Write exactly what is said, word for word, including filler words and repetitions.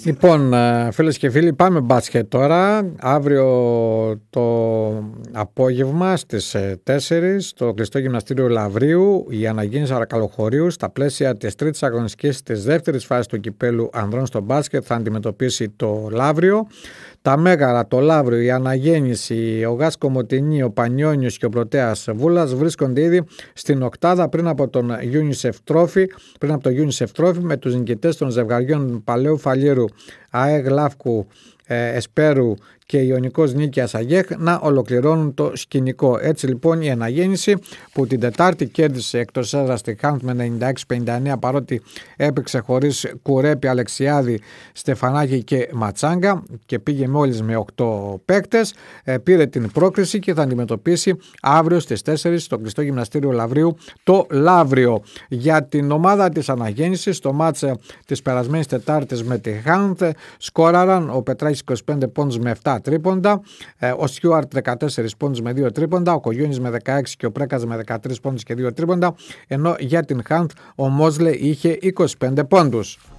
Λοιπόν, φίλες και φίλοι, πάμε μπάσκετ τώρα. Αύριο το απόγευμα στις τέσσερις στο κλειστό γυμναστήριο Λαυρίου η αναγέννηση Αρακαλοχωρίου στα πλαίσια της τρίτης αγωνιστικής της δεύτερης φάσης του κυπέλου ανδρών στο μπάσκετ θα αντιμετωπίσει το Λαύριο. Τα Μέγαρα, το Λαύριο, η Αναγέννηση, ο Γάς Κομοτηνή, ο Πανιόνιος και ο Πρωτέας Βούλας βρίσκονται ήδη στην οκτάδα πριν από τον UNICEF Trophy, πριν από το UNICEF Trophy με τους νικητές των ζευγαριών Παλαιού Φαλήρου, ΑΕΚ Λαύκου, ε, Εσπέρου και Ιωνικός Νίκαιας Αγέχ να ολοκληρώνουν το σκηνικό. Έτσι λοιπόν η Αναγέννηση που την Τετάρτη κέρδισε εκτός έδρας τη Χάνθ με ενενήντα έξι πενήντα εννέα παρότι έπαιξε χωρίς Κουρέπη, Αλεξιάδη, Στεφανάκη και Ματσάγκα και πήγε μόλις με οκτώ παίκτες, ε, πήρε την πρόκριση και θα αντιμετωπίσει αύριο στις τέσσερις στο κλειστό γυμναστήριο Λαυρίου το Λαύριο. Για την ομάδα της Αναγέννησης στο μάτς της περασμένης Τετάρτης με τη Χάνθ σκόραραν ο Πετράκης είκοσι πέντε πόντους με επτά τρίποντα, ο Στιούαρτ δεκατέσσερις πόντους με δύο τρίποντα, ο Κογιόνης με δεκαέξι και ο Πρέκας με δεκατρείς πόντους και δύο τρίποντα, ενώ για την Χάνθ ο Μόσλε είχε είκοσι πέντε πόντους.